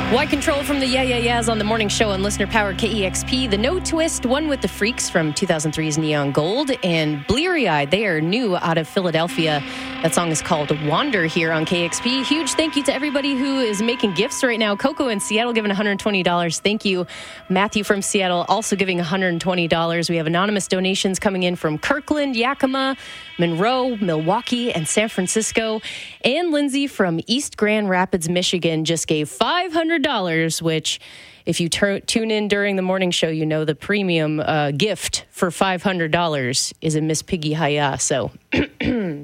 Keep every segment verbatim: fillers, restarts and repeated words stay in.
Y Control from the Yeah Yeah Yeahs on the morning show on listener powered K E X P. The No Twist, One with the Freaks from two thousand three's Neon Gold, and Bleary Eyed. They are new out of Philadelphia. That song is called Wander here on K X P. Huge thank you to everybody who is making gifts right now. Coco in Seattle giving one hundred twenty dollars. Thank you. Matthew from Seattle also giving one hundred twenty dollars. We have anonymous donations coming in from Kirkland, Yakima, Monroe, Milwaukee, and San Francisco. And Lindsay from East Grand Rapids, Michigan just gave five hundred dollars, which, if you tur- tune in during the morning show, you know the premium uh, gift for five hundred dollars is a Miss Piggy Hi-Ya. So, me,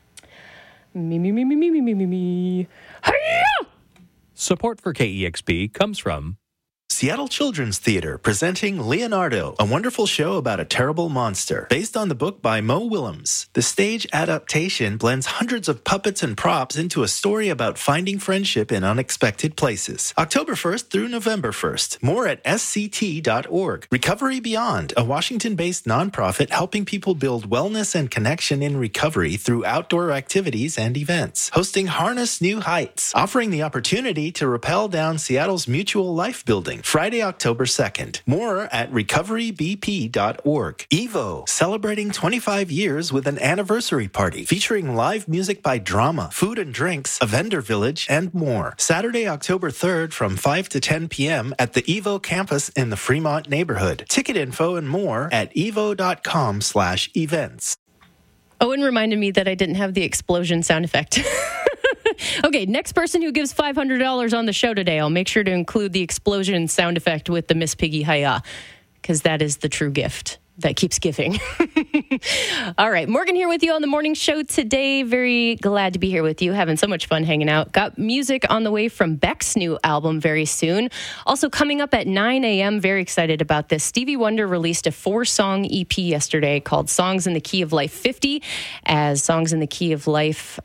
me, me, me, me, me, me, me, me. Hi-ya! Support for K E X P comes from Seattle Children's Theater presenting Leonardo, a wonderful show about a terrible monster. Based on the book by Mo Willems, the stage adaptation blends hundreds of puppets and props into a story about finding friendship in unexpected places. October first through November first. More at S C T dot org. Recovery Beyond, a Washington-based nonprofit helping people build wellness and connection in recovery through outdoor activities and events. Hosting Harness New Heights, offering the opportunity to rappel down Seattle's mutual life building. Friday, October second. More at recovery b p dot org. Evo, celebrating twenty-five years with an anniversary party featuring live music by Drama, food and drinks, a vendor village, and more. Saturday, October third from five to ten p.m. at the Evo campus in the Fremont neighborhood. Ticket info and more at evo.com slash events. Owen reminded me that I didn't have the explosion sound effect. Okay, next person who gives five hundred dollars on the show today, I'll make sure to include the explosion sound effect with the Miss Piggy Hi-Ya, because that is the true gift that keeps giving. All right, Morgan here with you on the morning show today. Very glad to be here with you. Having so much fun hanging out. Got music on the way from Beck's new album very soon. Also coming up at nine a.m., very excited about this. Stevie Wonder released a four-song E P yesterday called Songs in the Key of Life fifty, as Songs in the Key of Life